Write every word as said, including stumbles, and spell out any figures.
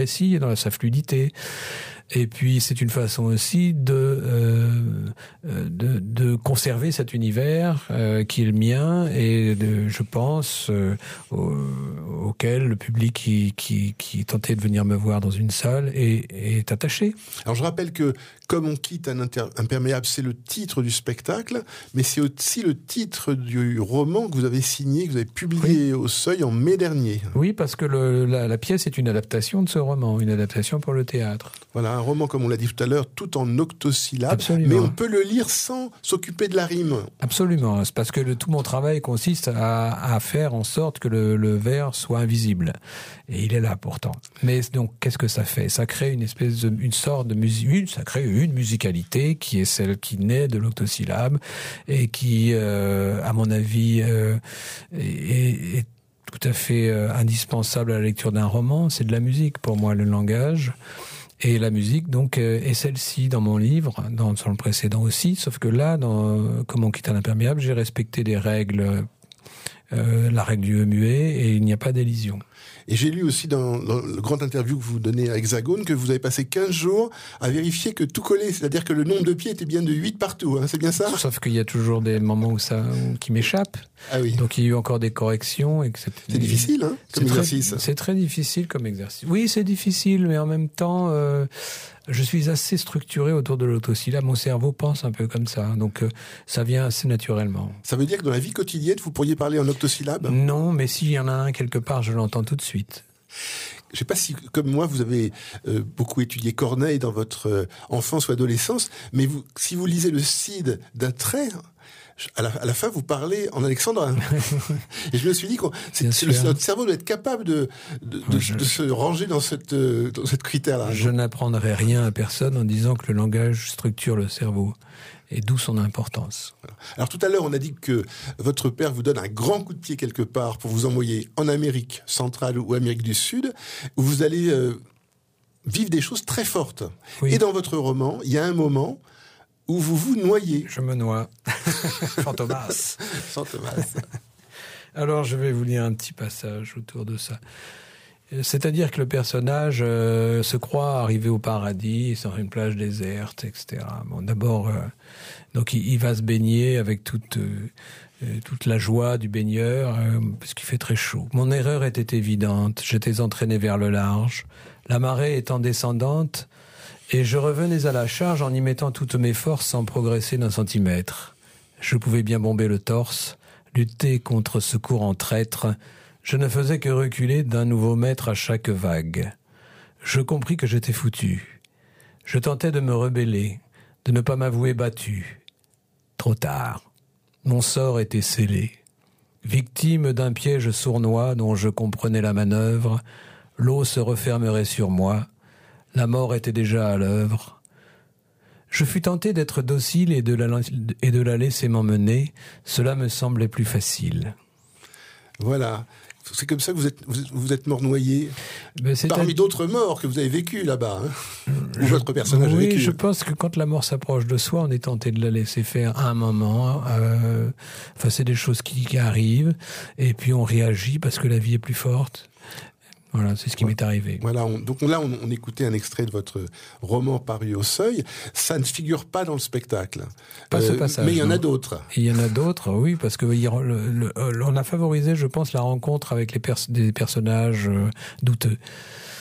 récit, dans sa fluidité. Et puis c'est une façon aussi de euh, de, de conserver cet univers euh, qui est le mien et de, je pense euh, au, auquel le public qui qui qui tentait de venir me voir dans une salle est, est attaché. Alors je rappelle que Comme on quitte un inter- imperméable, c'est le titre du spectacle, mais c'est aussi le titre du roman que vous avez signé, que vous avez publié oui. au Seuil en mai dernier. Oui, parce que le, la, la pièce est une adaptation de ce roman, une adaptation pour le théâtre. Voilà, un roman, comme on l'a dit tout à l'heure, tout en octosyllabes, Absolument. Mais on peut le lire sans s'occuper de la rime. Absolument, c'est parce que le, tout mon travail consiste à, à faire en sorte que le, le vers soit invisible. Et il est là pourtant. Mais donc, qu'est-ce que ça fait ? Ça crée une espèce de, une sorte de musique, ça crée une musicalité qui est celle qui naît de l'octosyllabe et qui, euh, à mon avis, euh, est, est tout à fait euh, indispensable à la lecture d'un roman. C'est de la musique pour moi, le langage. Et la musique, donc, euh, est celle-ci dans mon livre, dans, dans le précédent aussi, sauf que là, dans Comme on quitte un imperméable, j'ai respecté des règles, euh, la règle du muet, et il n'y a pas d'élision. Et j'ai lu aussi dans, dans le grand interview que vous donnez à Hexagone que vous avez passé quinze jours à vérifier que tout collait, c'est-à-dire que le nombre de pieds était bien de huit partout, hein, c'est bien ça ? Sauf qu'il y a toujours des moments où ça, où, qui m'échappent. Ah oui. Donc il y a eu encore des corrections. Et que c'est c'est difficile, hein, comme c'est exercice. Très, c'est très difficile comme exercice. Oui, c'est difficile, mais en même temps, euh, je suis assez structuré autour de l'octosyllabe. Mon cerveau pense un peu comme ça, donc euh, ça vient assez naturellement. Ça veut dire que dans la vie quotidienne, vous pourriez parler en octosyllabe ? Non, mais s'il y en a un quelque part, je l'entends tout de suite. Je ne sais pas si, comme moi, vous avez euh, beaucoup étudié Corneille dans votre euh, enfance ou adolescence, mais vous, si vous lisez le Cid d'un trait, à la, à la fin, vous parlez en alexandrin. Et je me suis dit que notre cerveau doit être capable de, de, de, je, de se ranger dans cette, euh, dans cette critère-là. Je n'apprendrai rien à personne en disant que le langage structure le cerveau. Et d'où son importance. Alors tout à l'heure, on a dit que votre père vous donne un grand coup de pied quelque part pour vous envoyer en Amérique centrale ou Amérique du Sud, où vous allez euh, vivre des choses très fortes. Oui. Et dans votre roman, il y a un moment où vous vous noyez. Je me noie. Fantomas. Fantomas. Alors je vais vous lire un petit passage autour de ça. C'est-à-dire que le personnage euh, se croit arriver au paradis sur une plage déserte, et cetera. Bon, d'abord, euh, donc il, il va se baigner avec toute euh, toute la joie du baigneur, euh, parce qu'il fait très chaud. Mon erreur était évidente. J'étais entraîné vers le large, la marée étant descendante, et je revenais à la charge en y mettant toutes mes forces sans progresser d'un centimètre. Je pouvais bien bomber le torse, lutter contre ce courant traître. Je ne faisais que reculer d'un nouveau mètre à chaque vague. Je compris que j'étais foutu. Je tentais de me rebeller, de ne pas m'avouer battu. Trop tard. Mon sort était scellé. Victime d'un piège sournois dont je comprenais la manœuvre, l'eau se refermerait sur moi. La mort était déjà à l'œuvre. Je fus tenté d'être docile et de la, et de la laisser m'emmener. Cela me semblait plus facile. Voilà. C'est comme ça que vous êtes, vous, vous êtes mort noyé, ben parmi à... d'autres morts que vous avez vécues là-bas, hein, où votre personnage oui, a vécu. Je pense que quand la mort s'approche de soi, on est tenté de la laisser faire à un moment. Euh, enfin, c'est des choses qui, qui arrivent, et puis on réagit parce que la vie est plus forte. Voilà, c'est ce qui ouais. m'est arrivé. Voilà, on, donc là, on, on écoutait un extrait de votre roman paru au Seuil. Ça ne figure pas dans le spectacle. Pas euh, ce passage. Mais il y en non. a d'autres. Et il y en a d'autres, oui, parce que il, le, le, on a favorisé, je pense, la rencontre avec les pers- des personnages euh, douteux.